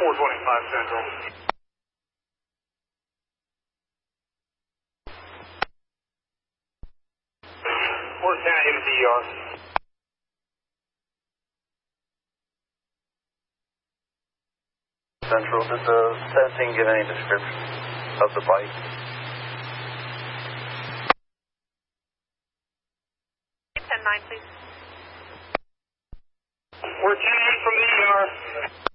425 Central. We're 10 in the ER. Central, did the testing give any description of the bite? 10-9, please. We're 10-8 from the ER.